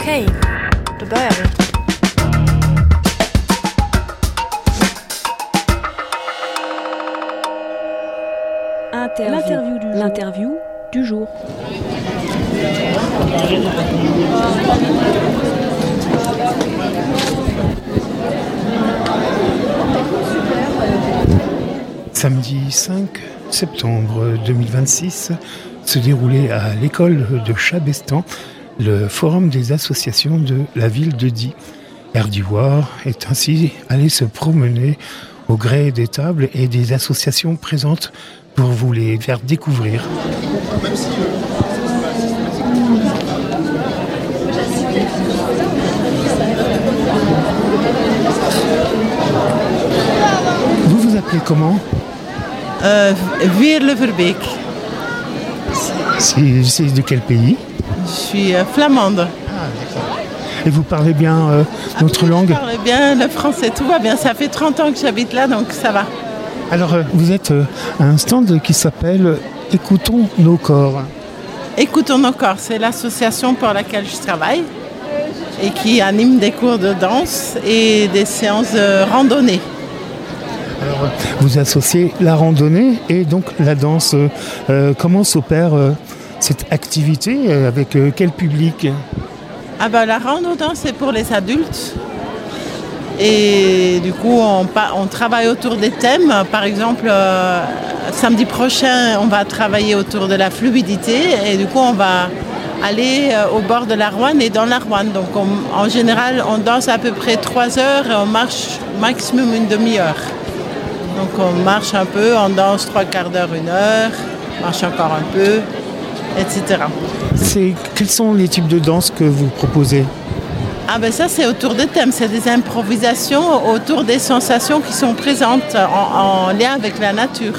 Okej, då börjar vi. L'interview du jour. Samedi 5 septembre 2026 se déroulait à l'école de Chabestan le forum des associations de la ville de Die. Erdiwar est ainsi allé se promener au gré des tables et des associations présentes pour vous les faire découvrir. Vous vous appelez comment ? Veerle Verbeek. C'est de quel pays ? Je suis flamande. Et vous parlez bien notre langue ? Je parle bien le français, tout va bien. Ça fait 30 ans que j'habite là, donc ça va. Alors, vous êtes à un stand qui s'appelle « Écoutons nos corps ». Écoutons nos corps, c'est l'association pour laquelle je travaille et qui anime des cours de danse et des séances de randonnée. Alors, vous associez la randonnée et donc la danse. Comment s'opère cette activité avec quel public ? La randonnée, c'est pour les adultes. Et du coup, on travaille autour des thèmes. Par exemple, samedi prochain, on va travailler autour de la fluidité. Et du coup, on va aller au bord de la Roanne et dans la Roanne. Donc, en général, on danse à peu près 3 heures et on marche maximum une demi-heure. Donc, on marche un peu, on danse 3/4 d'heure, 1 heure, on marche encore un peu, etc. Quels sont les types de danse que vous proposez ? Ça c'est autour des thèmes, c'est des improvisations autour des sensations qui sont présentes en lien avec la nature.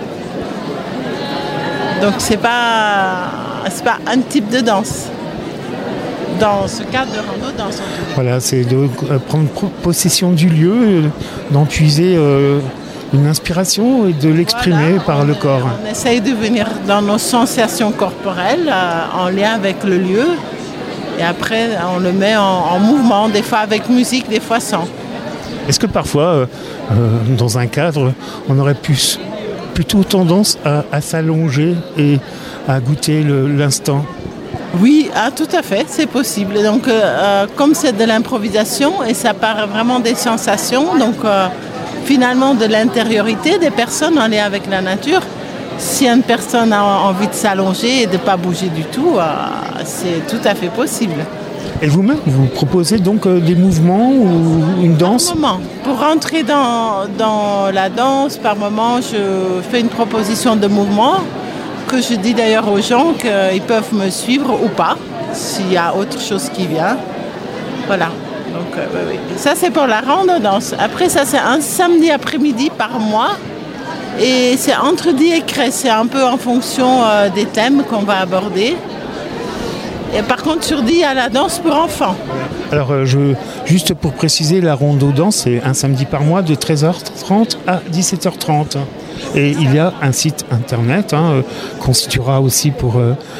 Donc c'est pas un type de danse. Dans ce cadre de rando danse. Voilà, c'est de prendre possession du lieu, d'en puiser une inspiration et de l'exprimer par le corps. On essaye de venir dans nos sensations corporelles en lien avec le lieu. Et après, on le met en mouvement, des fois avec musique, des fois sans. Est-ce que parfois, dans un cadre, on aurait plutôt tendance à s'allonger et à goûter l'instant ? Oui, tout à fait, c'est possible. Donc, comme c'est de l'improvisation et ça part vraiment des sensations, donc finalement de l'intériorité des personnes en lien avec la nature, si une personne a envie de s'allonger et de ne pas bouger du tout, c'est tout à fait possible. Et vous-même, vous proposez donc des mouvements ou une danse ? Par moment. Pour rentrer dans la danse, par moment, je fais une proposition de mouvement que je dis d'ailleurs aux gens qu'ils peuvent me suivre ou pas, s'il y a autre chose qui vient. Voilà. Donc, oui. Ça, c'est pour la randonnance. Après, ça, c'est un samedi après-midi par mois. Et c'est entre Die et Crest, c'est un peu en fonction des thèmes qu'on va aborder. Et par contre, sur Die, il y a la danse pour enfants. Alors, juste pour préciser, la rando-danse, c'est un samedi par mois de 13h30 à 17h30. Et il y a un site internet qu'on situera aussi pour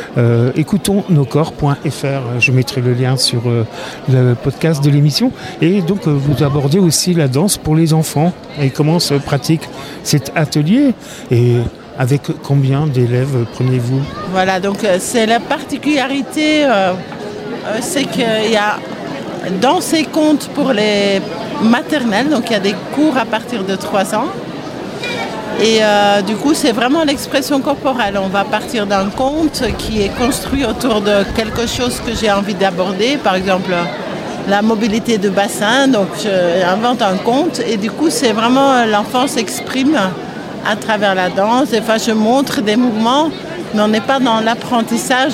écoutonsnoscorps.fr. Je mettrai le lien sur le podcast de l'émission. Et donc, vous abordez aussi la danse pour les enfants. Et comment se pratique cet atelier ? Et avec combien d'élèves prenez-vous ? Voilà, donc c'est la particularité, c'est qu'il y a danse et conte pour les maternelles. Donc, il y a des cours à partir de 3 ans. Et du coup, c'est vraiment l'expression corporelle. On va partir d'un conte qui est construit autour de quelque chose que j'ai envie d'aborder. Par exemple, la mobilité de bassin. Donc, j'invente un conte. Et du coup, c'est vraiment l'enfant s'exprime à travers la danse. Des fois, je montre des mouvements, mais on n'est pas dans l'apprentissage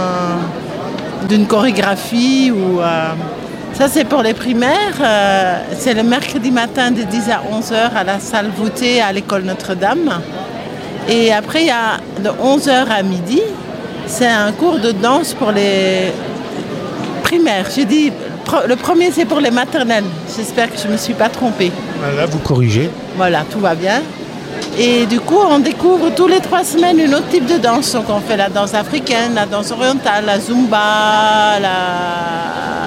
d'une chorégraphie ou... Ça, c'est pour les primaires. C'est le mercredi matin de 10 à 11h à la salle voûtée à l'école Notre-Dame. Et après, il y a de 11h à midi, c'est un cours de danse pour les primaires. J'ai dit, le premier, c'est pour les maternelles. J'espère que je ne me suis pas trompée. Voilà, vous corrigez. Voilà, tout va bien. Et du coup, on découvre tous les 3 semaines un autre type de danse. Donc, on fait la danse africaine, la danse orientale, la zumba,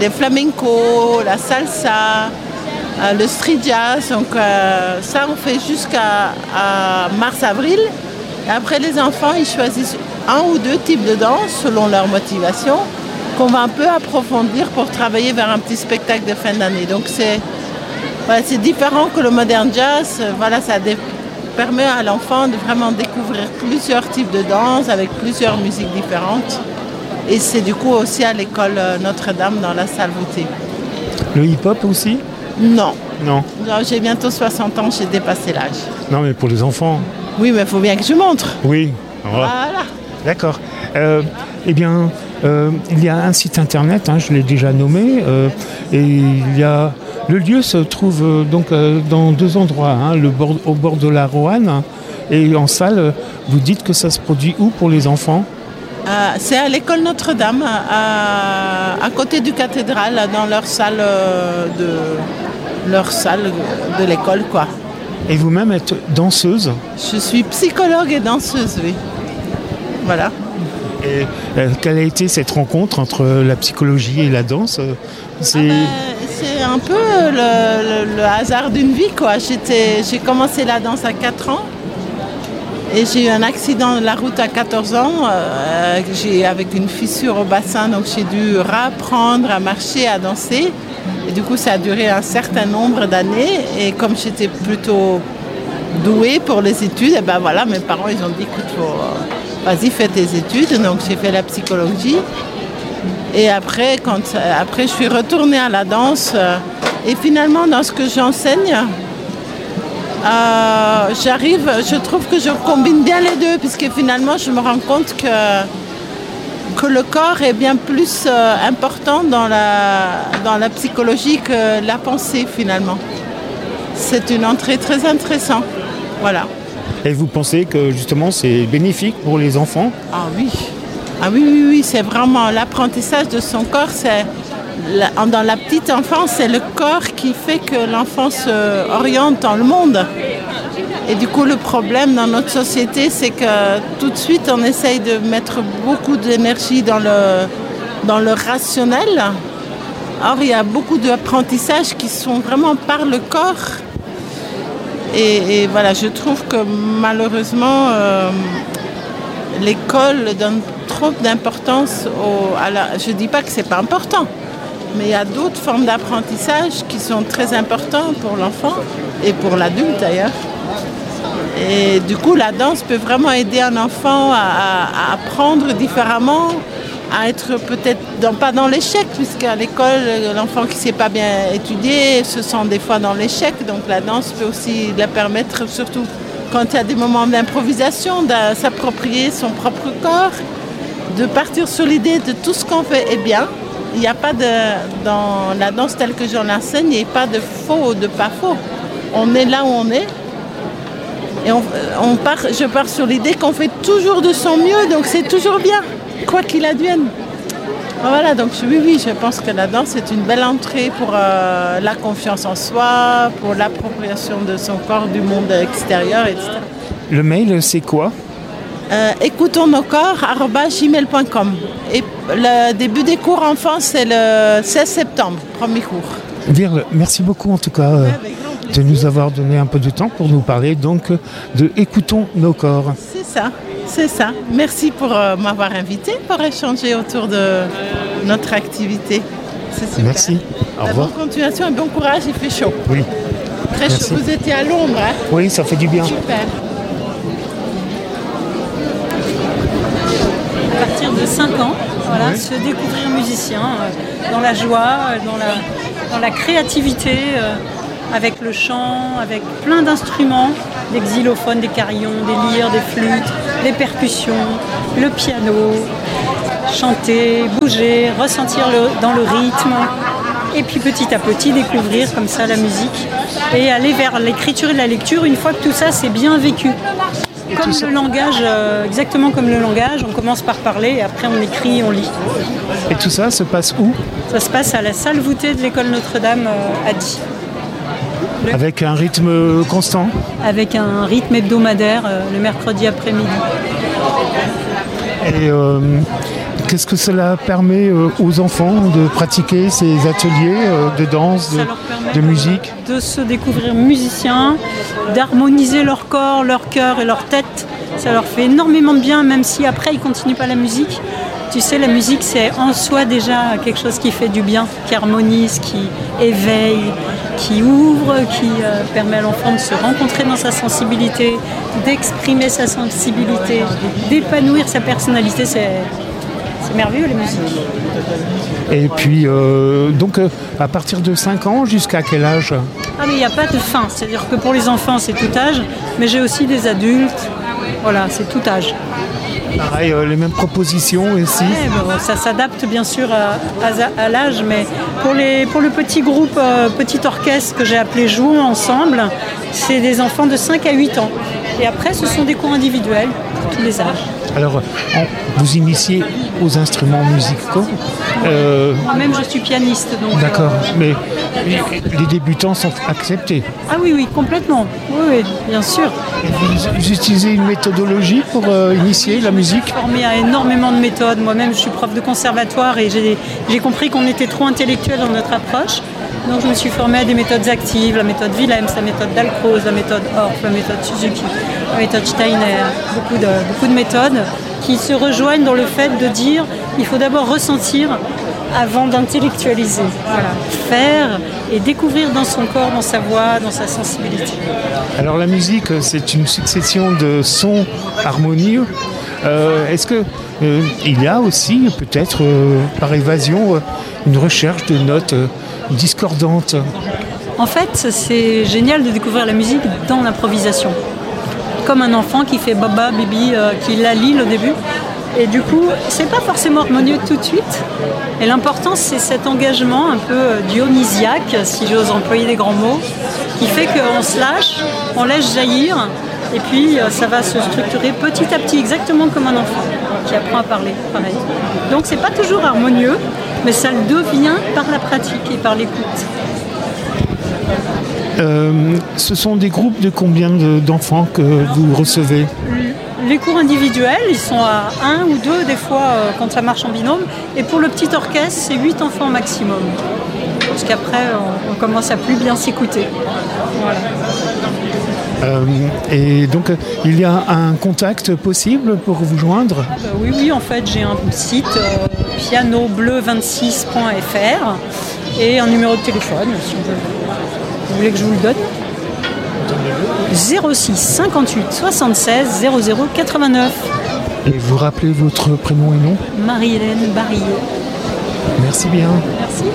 les flamenco, la salsa, le street jazz. Donc ça, on fait jusqu'à mars-avril. Et après, les enfants, ils choisissent un ou deux types de danse selon leur motivation, qu'on va un peu approfondir pour travailler vers un petit spectacle de fin d'année. Donc c'est différent que le modern jazz. Voilà, ça permet à l'enfant de vraiment découvrir plusieurs types de danse avec plusieurs musiques différentes. Et c'est du coup aussi à l'école Notre-Dame dans la salle voûtée. Le hip-hop aussi ? Non. Non. Non, j'ai bientôt 60 ans, j'ai dépassé l'âge. Non, mais pour les enfants. Oui, mais il faut bien que je montre. Oui. Voilà. D'accord. Eh bien, il y a un site internet, je l'ai déjà nommé, et il y a... Le lieu se trouve donc dans deux endroits, au bord de la Roanne et en salle. Vous dites que ça se produit où pour les enfants ? C'est à l'école Notre-Dame, à côté du cathédrale, dans leur salle de l'école, quoi. Et vous-même êtes danseuse ? Je suis psychologue et danseuse, oui. Voilà. Et quelle a été cette rencontre entre la psychologie et la danse ? C'est un peu le hasard d'une vie, quoi. J'ai commencé la danse à 4 ans et j'ai eu un accident de la route à 14 ans avec une fissure au bassin, donc j'ai dû réapprendre à marcher, à danser. Et du coup, ça a duré un certain nombre d'années. Et comme j'étais plutôt douée pour les études, et ben voilà, mes parents ils ont dit écoute, vas-y, fais tes études. Donc j'ai fait la psychologie. Et après, je suis retournée à la danse. Et finalement, dans ce que j'enseigne, je trouve que je combine bien les deux, puisque finalement, je me rends compte que le corps est bien plus important dans la psychologie que la pensée, finalement. C'est une entrée très intéressante. Voilà. Et vous pensez que justement c'est bénéfique pour les enfants ? Ah oui. Ah oui, c'est vraiment l'apprentissage de son corps. Dans la petite enfance, c'est le corps qui fait que l'enfant s'oriente dans le monde. Et du coup, le problème dans notre société, c'est que tout de suite, on essaye de mettre beaucoup d'énergie dans le rationnel. Or, il y a beaucoup d'apprentissages qui sont vraiment par le corps. Et voilà, je trouve que malheureusement, l'école donne trop d'importance je ne dis pas que ce n'est pas important, mais il y a d'autres formes d'apprentissage qui sont très importantes pour l'enfant et pour l'adulte d'ailleurs. Et du coup, la danse peut vraiment aider un enfant à apprendre différemment, à être peut-être pas dans l'échec, puisqu'à l'école, l'enfant qui ne sait pas bien étudier se sent des fois dans l'échec. Donc la danse peut aussi la permettre, surtout quand il y a des moments d'improvisation, de s'approprier son propre corps, de partir sur l'idée de tout ce qu'on fait est bien. Il n'y a pas dans la danse telle que j'en enseigne, il n'y a pas de faux ou de pas faux. On est là où on est. Et je pars sur l'idée qu'on fait toujours de son mieux, donc c'est toujours bien, quoi qu'il advienne. Voilà, donc oui, je pense que la danse est une belle entrée pour la confiance en soi, pour l'appropriation de son corps, du monde extérieur, etc. Le mail, c'est quoi ? écoutonsnoscorps@gmail.com. Et le début des cours enfants, c'est le 16 septembre, premier cours. Virle, merci beaucoup en tout cas de nous avoir donné un peu de temps pour nous parler donc de Écoutons nos corps. C'est ça. Merci pour m'avoir invité, pour échanger autour de notre activité. C'est super. Merci. Au revoir. Bonne continuation et bon courage, il fait chaud. Oui. Très Merci. chaud. Vous étiez à l'ombre, hein ? Oui, ça fait du bien. Super. À partir de 5 ans, voilà, se découvrir musicien dans la joie, dans la créativité, avec le chant, avec plein d'instruments, des xylophones, des carillons, des lyres, des flûtes, des percussions, le piano, chanter, bouger, ressentir dans le rythme, et puis petit à petit découvrir comme ça la musique et aller vers l'écriture et la lecture une fois que tout ça c'est bien vécu. Comme le langage, exactement comme le langage, on commence par parler et après on écrit, on lit. Et tout ça se passe où ? Ça se passe à la salle voûtée de l'école Notre-Dame à Die. Avec un rythme constant ? Avec un rythme hebdomadaire le mercredi après-midi. Et qu'est-ce que cela permet aux enfants de pratiquer ces ateliers de danse, Ça leur permet de musique? de se découvrir musiciens, d'harmoniser leur corps, leur cœur et leur tête. Ça leur fait énormément de bien, même si après ils ne continuent pas la musique. Tu sais, la musique, c'est en soi déjà quelque chose qui fait du bien, qui harmonise, qui éveille, qui ouvre, qui permet à l'enfant de se rencontrer dans sa sensibilité, d'exprimer sa sensibilité, d'épanouir sa personnalité. C'est merveilleux, les musiques. Et puis, donc, à partir de 5 ans, jusqu'à quel âge? Ah, mais il n'y a pas de fin. C'est-à-dire que pour les enfants, c'est tout âge, mais j'ai aussi des adultes. Voilà, c'est tout âge. Pareil, les mêmes propositions ici. Ouais, bon, ça s'adapte bien sûr à l'âge, mais pour le petit groupe, petit orchestre que j'ai appelé Jouons ensemble, c'est des enfants de 5 à 8 ans. Et après, ce sont des cours individuels pour tous les âges. Alors, vous initiez aux instruments musicaux. Moi-même, je suis pianiste. Donc, D'accord, mais les débutants sont acceptés. Ah oui, oui, complètement. Oui, bien sûr. Vous utilisez une méthodologie pour initier la musique? Je suis formée à énormément de méthodes. Moi-même, je suis prof de conservatoire et j'ai compris qu'on était trop intellectuel dans notre approche. Donc, je me suis formée à des méthodes actives, la méthode Willems, la méthode Dalcroze, la méthode Orff, la méthode Suzuki, la méthode Steiner. Beaucoup de méthodes qui se rejoignent dans le fait de dire il faut d'abord ressentir avant d'intellectualiser. Voilà. Faire et découvrir dans son corps, dans sa voix, dans sa sensibilité. Alors la musique, c'est une succession de sons harmonieux. Est-ce que il y a aussi peut-être par évasion une recherche de notes discordantes? En fait, c'est génial de découvrir la musique dans l'improvisation. Comme un enfant qui fait baba, bibi, qui la lit au début. Et du coup, c'est pas forcément harmonieux tout de suite. Et l'important, c'est cet engagement un peu dionysiaque, si j'ose employer des grands mots, qui fait qu'on se lâche, on laisse jaillir, et puis ça va se structurer petit à petit, exactement comme un enfant qui apprend à parler, pareil. Donc c'est pas toujours harmonieux, mais ça le devient par la pratique et par l'écoute. Ce sont des groupes de combien d'enfants que vous recevez? Les cours individuels, ils sont à 1 ou 2 des fois quand ça marche en binôme. Et pour le petit orchestre, c'est 8 enfants maximum. Parce qu'après, on commence à plus bien s'écouter. Voilà. Et donc, il y a un contact possible pour vous joindre? Oui, en fait, j'ai un site pianobleu26.fr et un numéro de téléphone, si vous voulez que je vous le donne. 06 58 76 00 89. Et vous rappelez votre prénom et nom? Marie-Hélène Barillet. Merci bien. Merci.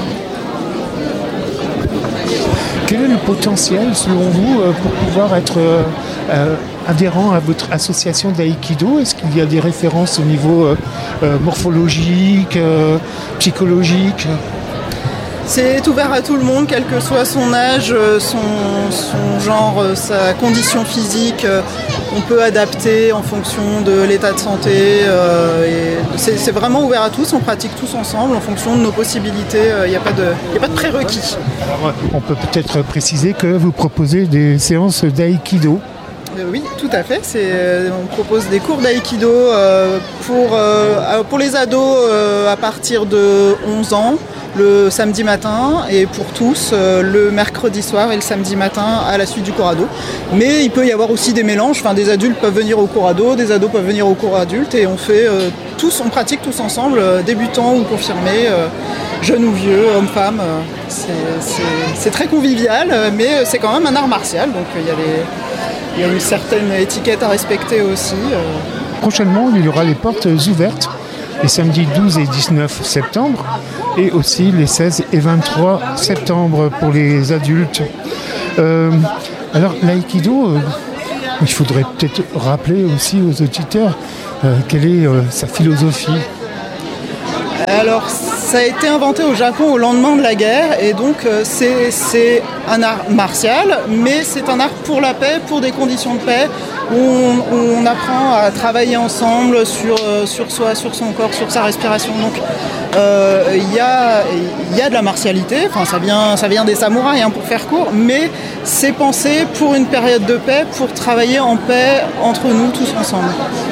Quel est le potentiel, selon vous, pour pouvoir être adhérent à votre association d'aïkido? Est-ce qu'il y a des références au niveau morphologique, psychologique? C'est ouvert à tout le monde, quel que soit son âge, son genre, sa condition physique. On peut adapter en fonction de l'état de santé. C'est vraiment ouvert à tous, on pratique tous ensemble en fonction de nos possibilités. Il n'y a pas de prérequis. Alors, on peut peut-être préciser que vous proposez des séances d'aïkido. Oui, tout à fait. On propose des cours d'aïkido pour les ados à partir de 11 ans. Le samedi matin et pour tous le mercredi soir et le samedi matin à la suite du cours ado. Mais il peut y avoir aussi des mélanges, enfin des adultes peuvent venir au cours ado, des ados peuvent venir au cours adulte et on pratique tous ensemble, débutants ou confirmés, jeunes ou vieux, hommes-femmes. C'est très convivial, mais c'est quand même un art martial, donc il y a une certaine étiquette à respecter aussi. Prochainement, il y aura les portes ouvertes les samedis 12 et 19 septembre et aussi les 16 et 23 septembre pour les adultes. Alors l'aïkido, il faudrait peut-être rappeler aussi aux auditeurs quelle est sa philosophie. Alors ça a été inventé au Japon au lendemain de la guerre et donc c'est un art martial, mais c'est un art pour la paix, pour des conditions de paix, où on apprend à travailler ensemble sur soi, sur son corps, sur sa respiration. Donc il y a de la martialité, enfin ça vient des samouraïs pour faire court, mais c'est pensé pour une période de paix, pour travailler en paix entre nous tous ensemble.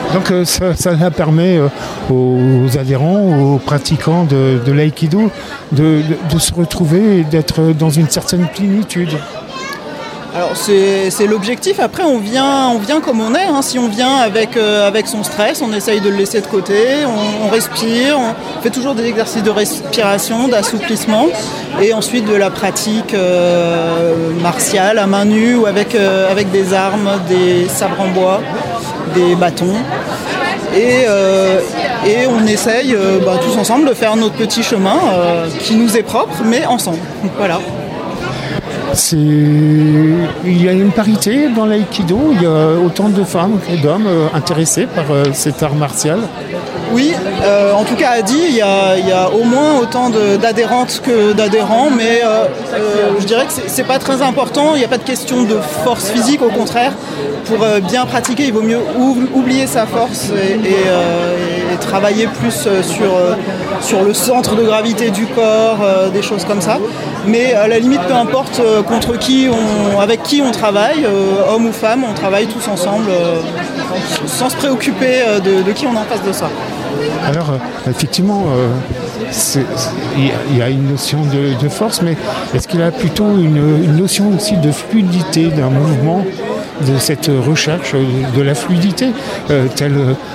Donc ça permet aux adhérents, aux pratiquants de l'aïkido de se retrouver et d'être dans une certaine plénitude. Alors c'est l'objectif. Après on vient comme on est. Hein. Si on vient avec son stress, on essaye de le laisser de côté, on respire, on fait toujours des exercices de respiration, d'assouplissement, et ensuite de la pratique martiale à main nue ou avec des armes, des sabres en bois, des bâtons. Et on essaye tous ensemble de faire notre petit chemin qui nous est propre, mais ensemble. Voilà. Il y a une parité dans l'aïkido, il y a autant de femmes que d'hommes intéressés par cet art martial. Oui, en tout cas à Die, il y a au moins autant d'adhérentes que d'adhérents, mais je dirais que c'est pas très important, il n'y a pas de question de force physique, au contraire. Pour bien pratiquer, il vaut mieux oublier sa force et travailler plus sur le centre de gravité du corps, des choses comme ça. Mais à la limite, peu importe avec qui on travaille, homme ou femme, on travaille tous ensemble sans se préoccuper de qui on est en face de ça. Alors, effectivement, il y a une notion de force, mais est-ce qu'il y a plutôt une notion aussi de fluidité d'un mouvement, de cette recherche de la fluidité, tel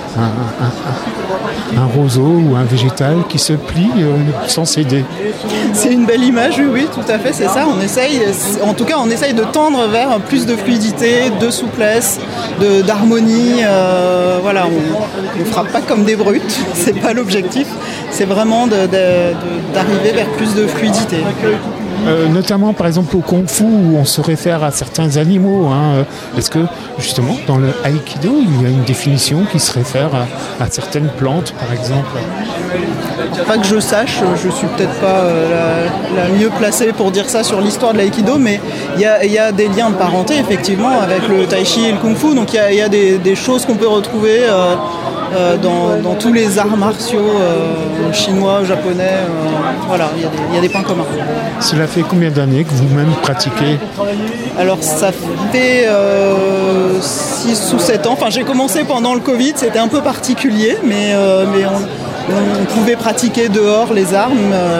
un roseau ou un végétal qui se plie sans céder? C'est une belle image, oui, tout à fait, c'est ça. On essaye de tendre vers plus de fluidité, de souplesse, d'harmonie. Voilà, on ne frappe pas comme des brutes, c'est pas l'objectif. C'est vraiment d'arriver vers plus de fluidité. Notamment par exemple au kung-fu où on se réfère à certains animaux. Est-ce que justement dans le aïkido il y a une définition qui se réfère à certaines plantes par exemple? Pas que je sache, je suis peut-être pas la mieux placée pour dire ça sur l'histoire de l'aïkido, mais il y a des liens de parenté effectivement avec le tai chi et le kung-fu, donc il y a des choses qu'on peut retrouver dans tous les arts martiaux chinois, japonais, voilà, il y a des points communs. Cela fait combien d'années que vous-même pratiquez? Alors ça fait 6 ou 7 ans, enfin j'ai commencé pendant le Covid, c'était un peu particulier, mais on pouvait pratiquer dehors les armes,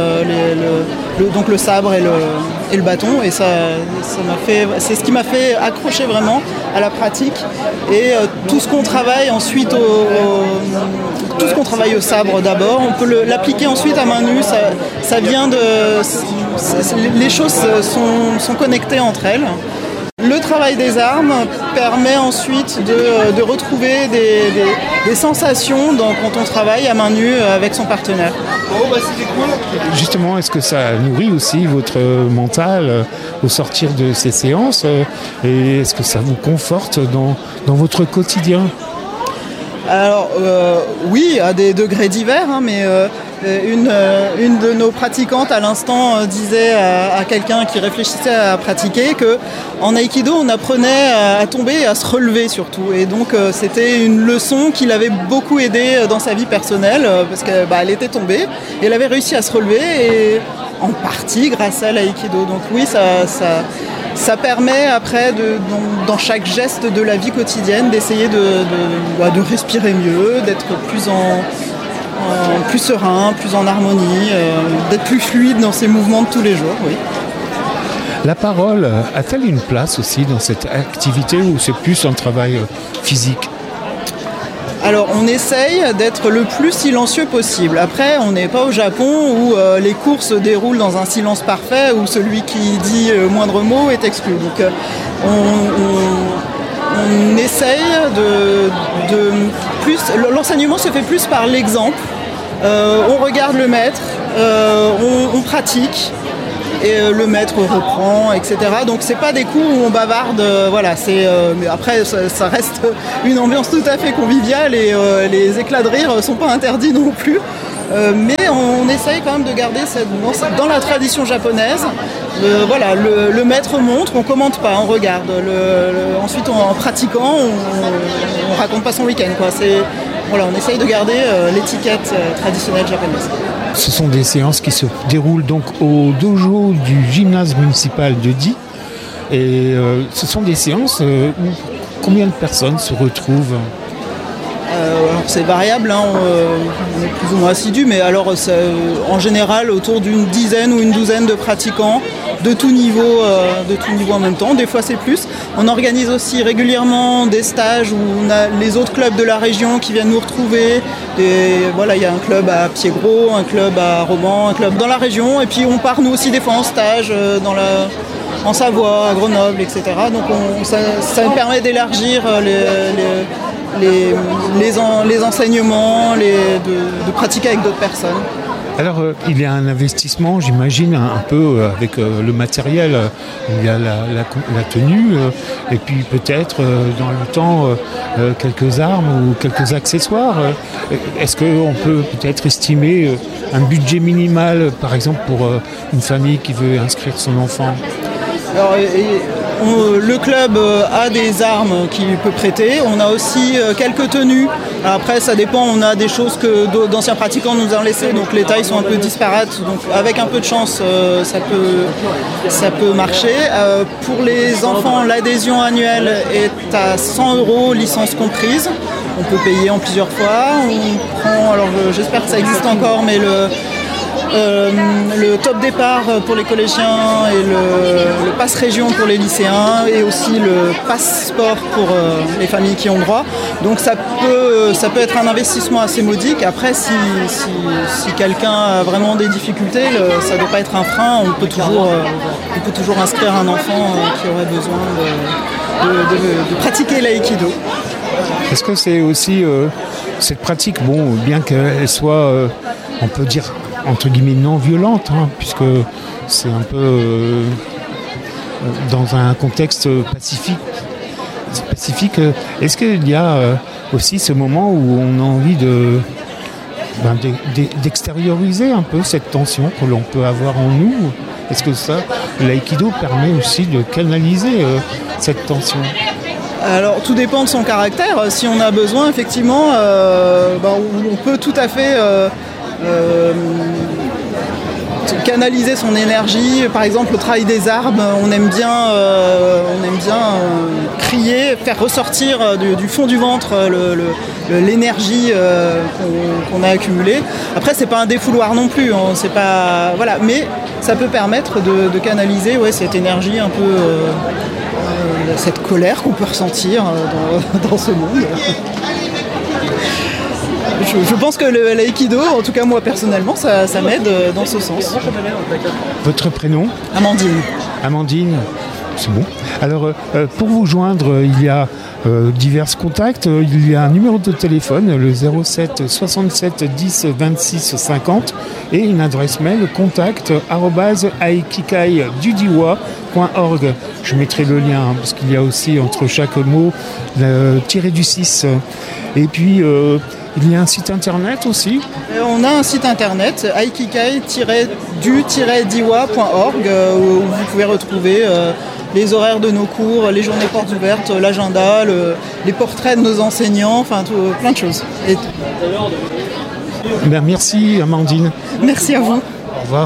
donc le sabre et le bâton, et c'est ce qui m'a fait accrocher vraiment à la pratique. Et tout ce qu'on travaille ensuite tout ce qu'on travaille au sabre d'abord, on peut l'appliquer ensuite à main nue. Ça vient les choses sont connectées entre elles. Le travail des armes permet ensuite de retrouver des sensations quand on travaille à main nue avec son partenaire. Justement, est-ce que ça nourrit aussi votre mental au sortir de ces séances et est-ce que ça vous conforte dans votre quotidien? Alors oui, à des degrés divers, mais une de nos pratiquantes à l'instant disait à quelqu'un qui réfléchissait à pratiquer qu'en aïkido on apprenait à tomber et à se relever surtout, et donc c'était une leçon qui l'avait beaucoup aidée dans sa vie personnelle parce qu'elle était tombée et elle avait réussi à se relever, et en partie grâce à l'aïkido. Donc oui, ça permet après, dans chaque geste de la vie quotidienne, d'essayer de respirer mieux, d'être plus serein, plus en harmonie, d'être plus fluide dans ses mouvements de tous les jours. Oui. La parole a-t-elle une place aussi dans cette activité ou c'est plus un travail physique? Alors on essaye d'être le plus silencieux possible. Après, on n'est pas au Japon où les cours se déroulent dans un silence parfait, où celui qui dit le moindre mot est exclu. Donc on essaye de plus. L'enseignement se fait plus par l'exemple. On regarde le maître, on pratique. Et le maître reprend, etc. Donc c'est pas des cours où on bavarde, voilà. Mais après ça reste une ambiance tout à fait conviviale, et les éclats de rire sont pas interdits non plus. Mais on essaye quand même de garder dans la tradition japonaise. Voilà, le maître montre, on commente pas, on regarde. Ensuite, en pratiquant, on raconte pas son week-end, quoi. Voilà, on essaye de garder l'étiquette traditionnelle japonaise. Ce sont des séances qui se déroulent donc au dojo du gymnase municipal de Die. Et ce sont des séances où combien de personnes se retrouvent? Alors c'est variable, hein, on est plus ou moins assidu, mais alors en général autour d'une dizaine ou une douzaine de pratiquants de tout niveau en même temps. Des fois c'est plus. On organise aussi régulièrement des stages où on a les autres clubs de la région qui viennent nous retrouver. Voilà, il y a un club à Pied-Gros, un club à Romans, un club dans la région, et puis on part nous aussi des fois en stage en Savoie, à Grenoble, etc. Donc ça permet d'élargir les enseignements, de pratiquer avec d'autres personnes. Alors, il y a un investissement, j'imagine, un peu avec le matériel. Il y a la tenue et puis peut-être dans le temps quelques armes ou quelques accessoires. Est-ce qu'on peut peut-être estimer un budget minimal, par exemple, pour une famille qui veut inscrire son enfant ? Alors, le club a des armes qu'il peut prêter. On a aussi quelques tenues. Alors après, ça dépend. On a des choses que d'anciens pratiquants nous ont laissées. Donc les tailles sont un peu disparates. Donc avec un peu de chance, ça peut marcher. Pour les enfants, l'adhésion annuelle est à 100 €, licence comprise. On peut payer en plusieurs fois. On prend, alors j'espère que ça existe encore, mais le top départ pour les collégiens et le pass région pour les lycéens et aussi le pass sport pour les familles qui ont droit. Donc ça peut être un investissement assez modique. Après, si quelqu'un a vraiment des difficultés, ça ne doit pas être un frein. On peut toujours inscrire un enfant qui aurait besoin de pratiquer l'aïkido. Est-ce que c'est aussi cette pratique, bien qu'elle soit, on peut dire, entre guillemets non violente, hein, puisque c'est un peu dans un contexte pacifique. Est-ce qu'il y a aussi ce moment où on a envie d'extérioriser un peu cette tension que l'on peut avoir en nous ? Est-ce que l'aïkido permet aussi de canaliser cette tension ? Alors tout dépend de son caractère. Si on a besoin, effectivement, on peut tout à fait canaliser son énergie. Par exemple, le travail des armes, on aime bien crier, faire ressortir du fond du ventre l'énergie qu'on a accumulée. Après, c'est pas un défouloir non plus, hein, c'est pas, voilà, mais ça peut permettre de canaliser cette énergie un peu, cette colère qu'on peut ressentir dans ce monde. Je pense que l'aïkido, en tout cas moi personnellement, ça m'aide dans ce sens. Votre prénom ? Amandine. Amandine, c'est bon. Alors, pour vous joindre, il y a divers contacts. Il y a un numéro de téléphone, le 07 67 10 26 50 et une adresse mail contact@aikikai-dudiwa.org. Je mettrai le lien parce qu'il y a aussi entre chaque mot tiré du 6. Et puis, il y a un site internet aussi. On a un site internet, aikikai-du-diwa.org, où vous pouvez retrouver les horaires de nos cours, les journées portes ouvertes, l'agenda, les portraits de nos enseignants, enfin plein de choses. Merci Amandine. Merci à vous. Au revoir.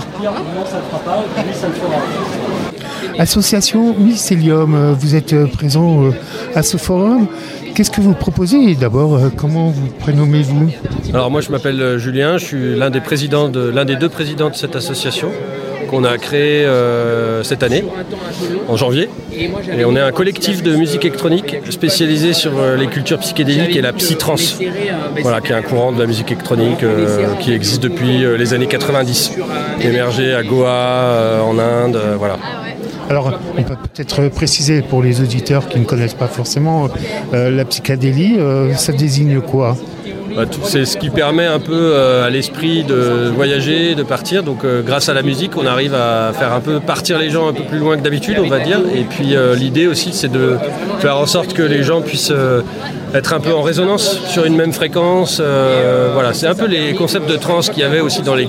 Association Mycélium, vous êtes présent à ce forum. Qu'est-ce que vous proposez ? D'abord, comment vous prénommez-vous ? Alors moi je m'appelle Julien, je suis l'un des deux présidents de cette association qu'on a créée cette année, en janvier. Et on est un collectif de musique électronique spécialisé sur les cultures psychédéliques et la psytrance. Voilà, qui est un courant de la musique électronique qui existe depuis les années 90, émergé à Goa, en Inde, voilà. Alors, on peut peut-être préciser pour les auditeurs qui ne connaissent pas forcément la psychédélie, ça désigne quoi ? C'est ce qui permet un peu à l'esprit de voyager, de partir. Donc grâce à la musique, on arrive à faire un peu partir les gens un peu plus loin que d'habitude, on va dire. Et puis l'idée aussi, c'est de faire en sorte que les gens puissent être un peu en résonance sur une même fréquence. Voilà, c'est un peu les concepts de trance qu'il y avait aussi dans les